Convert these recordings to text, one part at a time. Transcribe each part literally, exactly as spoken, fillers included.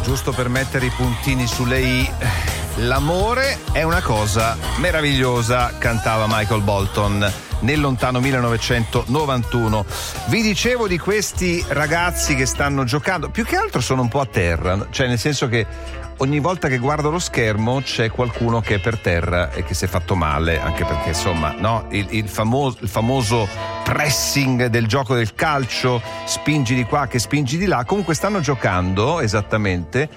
Giusto per mettere i puntini sulle i, l'amore è una cosa meravigliosa, cantava Michael Bolton nel lontano millenovecentonovantuno. Vi dicevo di questi ragazzi che stanno giocando, più che altro sono un po' a terra, cioè nel senso che ogni volta che guardo lo schermo c'è qualcuno che è per terra e che si è fatto male, anche perché insomma, no, il, il, famoso, il famoso pressing del gioco del calcio, spingi di qua che spingi di là. Comunque stanno giocando esattamente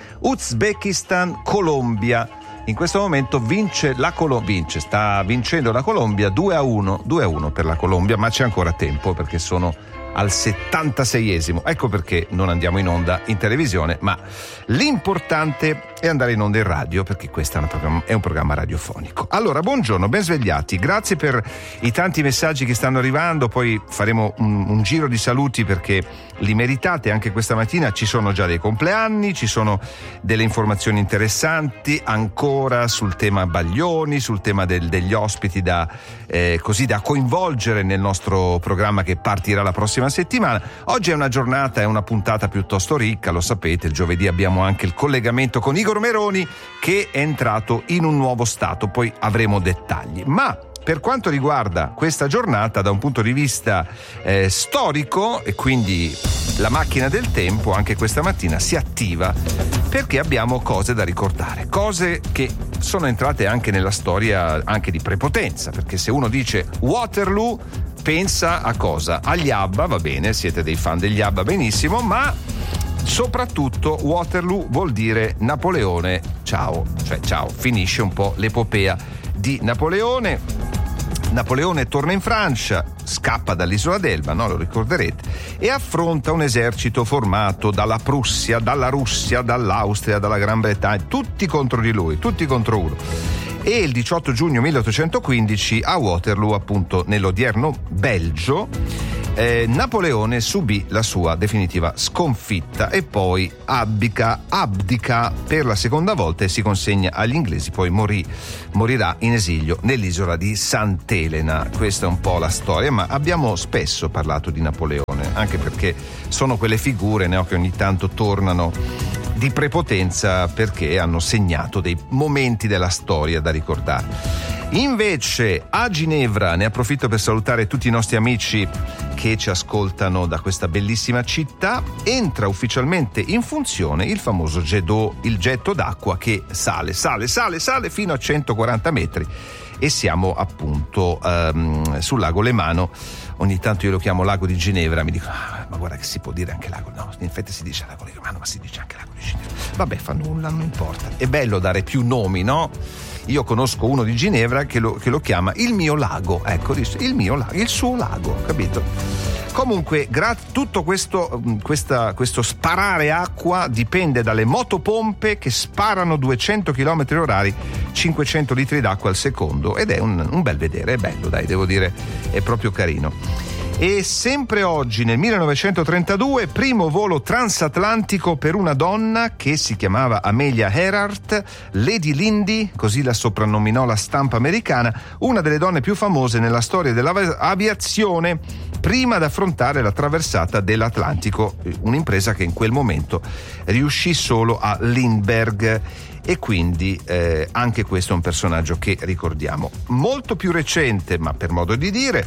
Uzbekistan-Colombia. In questo momento vince la Colombia, vince, sta vincendo la Colombia due a uno per la Colombia, ma c'è ancora tempo perché sono al settantaseiesimo. Ecco perché non andiamo in onda in televisione, ma l'importante è andare in onda in radio, perché questo è un programma, è un programma radiofonico. Allora, buongiorno, ben svegliati, grazie per i tanti messaggi che stanno arrivando, poi faremo un, un giro di saluti perché li meritate. Anche questa mattina ci sono già dei compleanni, ci sono delle informazioni interessanti ancora sul tema Baglioni, sul tema del, degli ospiti da eh, così da coinvolgere nel nostro programma che partirà la prossima settimana. Oggi è una giornata, è una puntata piuttosto ricca, lo sapete, il giovedì abbiamo anche il collegamento con Igor Meroni che è entrato in un nuovo stato, poi avremo dettagli. Ma per quanto riguarda questa giornata da un punto di vista eh, storico, e quindi la macchina del tempo anche questa mattina si attiva perché abbiamo cose da ricordare, cose che sono entrate anche nella storia anche di prepotenza, perché se uno dice Waterloo pensa a cosa? Agli ABBA, va bene, siete dei fan degli ABBA, benissimo, ma soprattutto Waterloo vuol dire Napoleone, ciao, cioè ciao, finisce un po' l'epopea di Napoleone. Napoleone torna in Francia, scappa dall'isola d'Elba, no? Lo ricorderete, e affronta un esercito formato dalla Prussia, dalla Russia, dall'Austria, dalla Gran Bretagna, tutti contro di lui, tutti contro uno. E il diciotto giugno milleottocentoquindici a Waterloo, appunto nell'odierno Belgio, eh, Napoleone subì la sua definitiva sconfitta e poi abdica, abdica per la seconda volta e si consegna agli inglesi, poi morì, morirà in esilio nell'isola di Sant'Elena. Questa è un po' la storia, ma abbiamo spesso parlato di Napoleone, anche perché sono quelle figure, no, che ogni tanto tornano di prepotenza perché hanno segnato dei momenti della storia da ricordare. Invece a Ginevra, ne approfitto per salutare tutti i nostri amici che ci ascoltano da questa bellissima città, entra ufficialmente in funzione il famoso jet d'eau, il getto d'acqua che sale, sale, sale, sale fino a centoquaranta metri e siamo appunto um, sul lago Lemano. Ogni tanto io lo chiamo lago di Ginevra, mi dicono ah, ma guarda che si può dire anche lago, no, in effetti si dice lago Lemano, ma si dice anche lago di Ginevra. Vabbè, fa nulla, non importa. È bello dare più nomi, no? Io conosco uno di Ginevra che lo, che lo chiama il mio lago, ecco, dice, il mio lago, il suo lago, capito? Comunque, gra- tutto questo, questa, questo sparare acqua dipende dalle motopompe che sparano duecento chilometri orari, cinquecento litri d'acqua al secondo, ed è un, un bel vedere, è bello, dai, devo dire, è proprio carino. E sempre oggi, nel millenovecentotrentadue, primo volo transatlantico per una donna che si chiamava Amelia Earhart, Lady Lindy, così la soprannominò la stampa americana, una delle donne più famose nella storia dell'aviazione, prima ad affrontare la traversata dell'Atlantico, un'impresa che in quel momento riuscì solo a Lindbergh. E quindi eh, anche questo è un personaggio che ricordiamo. Molto più recente, ma per modo di dire,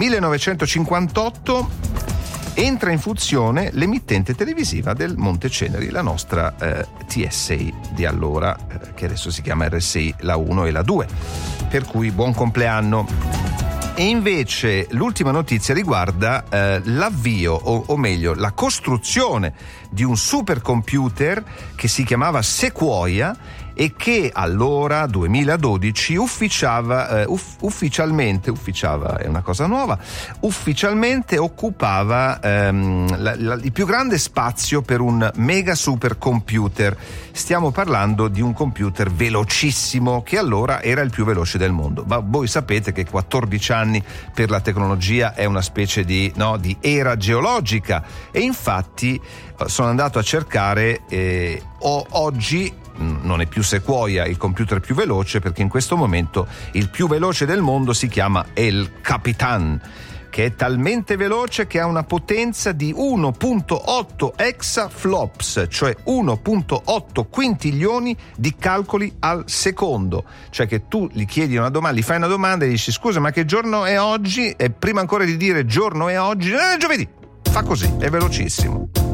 millenovecentocinquantotto entra in funzione l'emittente televisiva del Monte Ceneri, la nostra eh, T S I di allora, eh, che adesso si chiama R S I, la uno e la due, per cui buon compleanno. E invece l'ultima notizia riguarda eh, l'avvio, o, o meglio la costruzione di un supercomputer che si chiamava Sequoia e che allora, duemiladodici, ufficiava, eh, uff, ufficialmente, ufficiava è una cosa nuova, ufficialmente occupava ehm, la, la, il più grande spazio per un mega supercomputer. Stiamo parlando di un computer velocissimo che allora era il più veloce del mondo. Ma voi sapete che quattordici anni per la tecnologia è una specie di, no, di era geologica, e infatti sono andato a cercare eh, o, oggi non è più Sequoia il computer più veloce, perché in questo momento il più veloce del mondo si chiama El Capitan, che è talmente veloce che ha una potenza di uno virgola otto exaflops, cioè uno virgola otto quintiglioni di calcoli al secondo. Cioè che tu gli chiedi una domanda, gli fai una domanda e dici scusa ma che giorno è oggi? E prima ancora di dire giorno è oggi, eh, giovedì. Fa così, è velocissimo.